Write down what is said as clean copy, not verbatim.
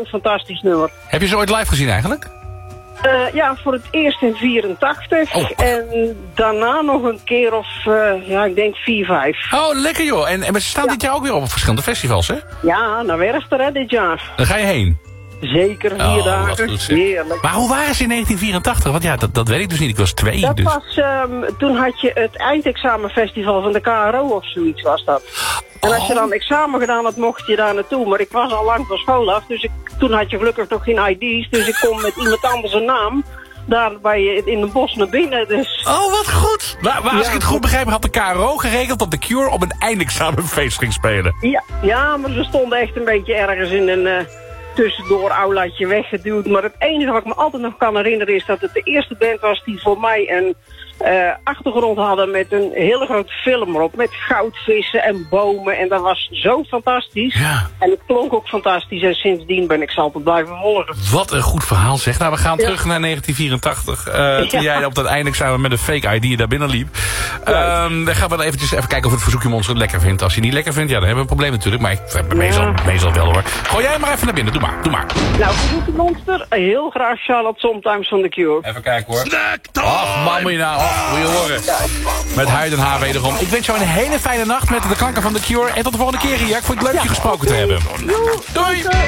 fantastisch nummer. Heb je ze ooit live gezien eigenlijk? Ja, voor het eerst in 84. Oh. En daarna nog een keer of, ik denk 4, 5. Oh, lekker joh. En ze staan dit jaar ook weer op verschillende festivals, hè? Ja, naar Werchter hè, dit jaar. Dan ga je heen. Zeker 4 dagen. Heerlijk. Maar hoe waren ze in 1984? Want ja, dat weet ik dus niet. Ik was 2. Dat dus. was, toen had je het eindexamenfestival van de KRO of zoiets was dat. En als je dan examen gedaan had, mocht je daar naartoe. Maar ik was al lang van school af, dus toen had je gelukkig nog geen ID's. Dus ik kon met iemand anders een naam daar in een bos naar binnen. Dus. Oh, wat goed. Maar als ik het goed begrijp, had de KRO geregeld dat The Cure op een eindexamenfeest ging spelen. Ja, maar ze stonden echt een beetje ergens in een tussendoor aulaatje weggeduwd. Maar het enige wat ik me altijd nog kan herinneren is dat het de eerste band was die voor mij een achtergrond hadden met een hele grote film erop. Met goudvissen en bomen. En dat was zo fantastisch. Ja. En het klonk ook fantastisch. En sindsdien ben ik ze altijd blijven volgen. Wat een goed verhaal zeg. Nou, we gaan terug naar 1984. Toen jij op dat eindexamen met een fake ID daar binnen liep. Dan gaan we even kijken of het verzoekjemonster het lekker vindt. Als je niet lekker vindt, ja, dan hebben we een probleem natuurlijk. Maar ik heb meestal wel hoor. Gooi jij maar even naar binnen. Doe maar. Nou, verzoekjemonster. Heel graag Charlotte Sometimes van The Cure. Even kijken hoor. Ach, man, moet je nou. Wil je horen. Met huid en haar wederom. Ik wens jou een hele fijne nacht met de klanken van The Cure. En tot de volgende keer, Ria. Ik vond het leuk je gesproken te hebben. Doei!